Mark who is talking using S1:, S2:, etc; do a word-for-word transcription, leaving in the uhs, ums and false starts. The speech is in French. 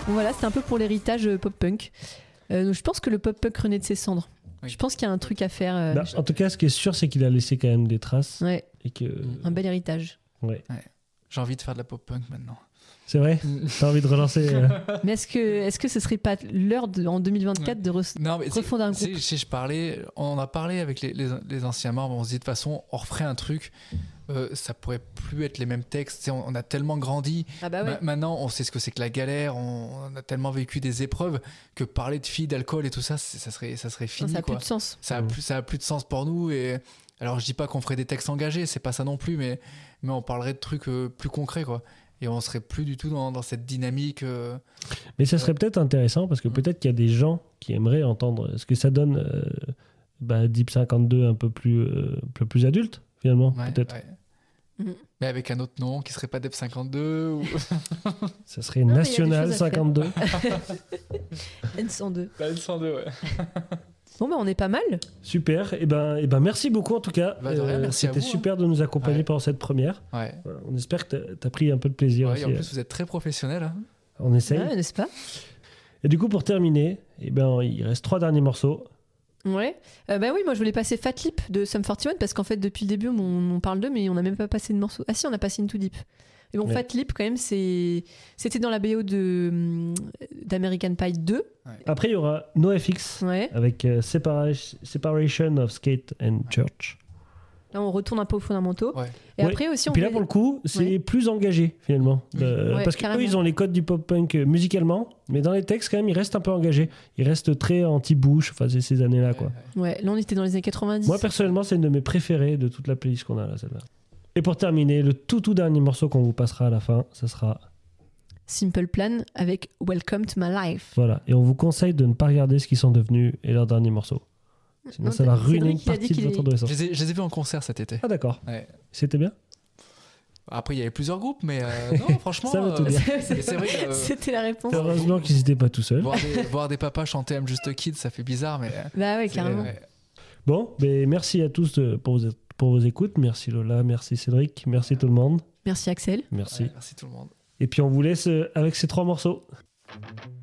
S1: Bon, voilà, c'était un peu pour l'héritage euh, pop-punk. Euh, je pense que le pop-punk renaît de ses cendres. Oui. Je pense qu'il y a un truc à faire. Euh,
S2: bah, en tout cas, ce qui est sûr, c'est qu'il a laissé quand même des traces.
S1: Ouais.
S2: Et que...
S1: Un bel héritage.
S2: Ouais.
S3: ouais. J'ai envie de faire de la pop-punk maintenant.
S2: C'est vrai. T'as envie de relancer euh...
S1: Mais est-ce que, est-ce que ce serait pas l'heure de, en deux mille vingt-quatre ouais. de re- non, mais refonder un groupe?
S3: Si je parlais, on en a parlé avec les, les, les anciens membres, on se dit de toute façon, on referait un truc, euh, ça pourrait plus être les mêmes textes. On, on a tellement grandi.
S1: Ah bah ouais.
S3: Ma- maintenant, on sait ce que c'est que la galère, on, on a tellement vécu des épreuves que parler de filles, d'alcool et tout ça, ça serait, ça serait fini.
S1: Non, ça a
S3: quoi.
S1: plus de sens.
S3: Ça a plus, ça a plus de sens pour nous. Et alors, je dis pas qu'on ferait des textes engagés, c'est pas ça non plus, mais, mais on parlerait de trucs euh, plus concrets, quoi. Et on serait plus du tout dans, dans cette dynamique. Euh...
S2: Mais ça serait euh... peut-être intéressant parce que mmh. peut-être qu'il y a des gens qui aimeraient entendre ce que ça donne euh, bah, Deep cinquante-deux un peu plus, euh, un peu plus adulte, finalement,
S3: ouais,
S2: peut-être.
S3: Ouais. Mmh. Mais avec un autre nom qui serait pas Deep cinquante-deux ou...
S2: Ça serait non, National cinquante-deux.
S1: N cent deux.
S3: Bah, N cent deux, ouais.
S1: Bon, ben bah on est pas mal.
S2: Super. Et ben, et ben merci beaucoup en tout cas.
S3: Bah, de rien, merci
S2: euh, C'était
S3: à vous,
S2: super
S3: hein.
S2: de nous accompagner
S3: ouais.
S2: pendant cette première.
S3: Ouais.
S2: Voilà, on espère que tu as pris un peu de plaisir.
S3: Ouais,
S2: aussi.
S3: Et en plus, vous êtes très professionnel. Hein.
S2: On essaye.
S1: Ouais, n'est-ce pas?
S2: Et du coup, pour terminer, et ben, il reste trois derniers morceaux.
S1: Ouais. Euh, bah oui, moi je voulais passer Fat Lip de Sum forty one parce qu'en fait, depuis le début, on, on parle d'eux, mais on n'a même pas passé de morceau. Ah si, on a passé Into Deep. Mais bon, ouais. Fat Lip, quand même, c'est... c'était dans la B O de... d'American Pie deux.
S2: Ouais. Après, il y aura NoFX
S1: ouais.
S2: avec euh, Separa- Separation of Skate and Church.
S1: Là, on retourne un peu aux fondamentaux.
S3: Ouais.
S1: Et
S2: ouais.
S1: après aussi,
S2: Et
S1: on
S2: puis là,
S1: voulait...
S2: pour le coup, c'est ouais. plus engagé, finalement. De...
S1: Ouais,
S2: parce qu'eux, ils ont les codes du pop-punk musicalement, mais dans les textes, quand même, ils restent un peu engagés. Ils restent très anti-Bush, enfin, c'est ces années-là, quoi.
S1: Ouais, là, on était dans les années quatre-vingt-dix.
S2: Moi, personnellement, c'est une de mes préférées de toute la playlist qu'on a, là, celle-là. Et pour terminer, le tout tout dernier morceau qu'on vous passera à la fin, ça sera
S1: Simple Plan avec Welcome to My Life.
S2: Voilà, et on vous conseille de ne pas regarder ce qu'ils sont devenus et leur dernier morceau. Sinon, non, ça va ruiner une partie de votre adolescence.
S3: Je les ai, je les ai vus en concert cet été.
S2: Ah d'accord.
S3: Ouais.
S2: C'était bien.
S3: Après, il y avait plusieurs groupes, mais euh, non, franchement,
S2: ça veut tout dire.
S3: Euh, c'est vrai que, euh,
S1: c'était la réponse.
S2: Heureusement qu'ils n'étaient pas tout seuls.
S3: Voir des, voir des papas chanter I'm Just a Kid, ça fait bizarre, mais.
S1: Bah ouais, carrément.
S3: Ouais.
S2: Bon, ben merci à tous pour vos pour vos écoutes. Merci Lola, merci Cédric, merci ouais. tout le monde.
S1: Merci Axel.
S2: Merci.
S3: Ouais, merci tout le monde.
S2: Et puis on vous laisse avec ces trois morceaux.